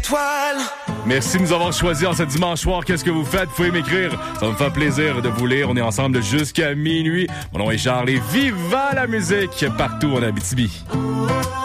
étoiles. Merci de nous avoir choisis en ce dimanche soir. Qu'est-ce que vous faites? Vous pouvez m'écrire. Ça va me faire plaisir de vous lire. On est ensemble jusqu'à minuit. Mon nom est Charles et viva la musique partout en Abitibi.